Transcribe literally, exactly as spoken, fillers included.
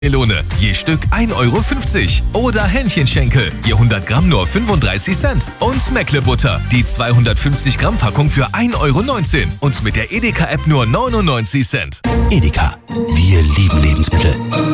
Melone, je Stück ein Euro fünfzig. Oder Hähnchenschenkel, je hundert Gramm nur fünfunddreißig Cent. Und Meckle-Butter, die zweihundertfünfzig Gramm Packung für ein Euro neunzehn. Und mit der Edeka-App nur neunundneunzig Cent. Edeka, wir lieben Lebensmittel.